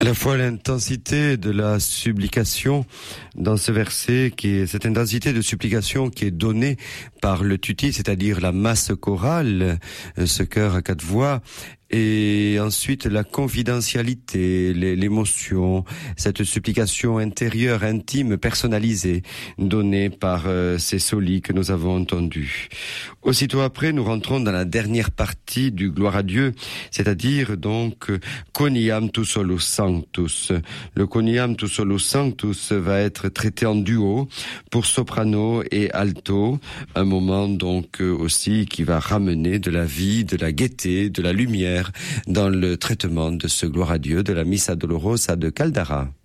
À la fois l'intensité de la supplication dans ce verset, cette intensité de supplication qui est donnée par le tutti, c'est-à-dire la masse chorale, ce chœur à 4 voix, et ensuite la confidentialité, l'émotion, cette supplication intérieure, intime, personnalisée, donnée par ces solis que nous avons entendus. Aussitôt après, nous rentrons dans la dernière partie du Gloire à Dieu, c'est-à-dire donc Coniam tu solus sanctus. Le Coniam tu solus sanctus va être traité en duo pour soprano et alto, un moment donc aussi qui va ramener de la vie, de la gaieté, de la lumière dans le traitement de ce Gloire à Dieu de la Missa Dolorosa de Caldara.